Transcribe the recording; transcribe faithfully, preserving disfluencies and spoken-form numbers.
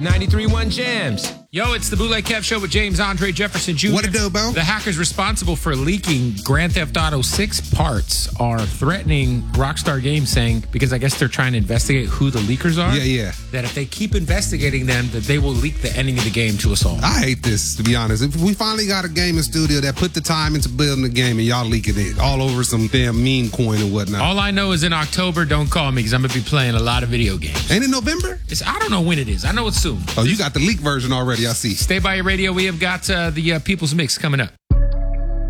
ninety-three point one Jams. Yo, it's the Bootleg Kev Show with James Andre Jefferson Junior What it do, Bo? The hackers responsible for leaking Grand Theft Auto six parts are threatening Rockstar Games, saying, because I guess they're trying to investigate who the leakers are. Yeah, yeah. That if they keep investigating them, that they will leak the ending of the game to us all. I hate this, to be honest. If we finally got a gaming studio that put the time into building the game and y'all leaking it all over some damn meme coin and whatnot. All I know is in October, don't call me because I'm going to be playing a lot of video games. Ain't it November? It's, I don't know when it is. I know it's soon. Oh, you got the leak version already, I see. Stay by your radio. We have got uh, the uh, People's Mix coming up.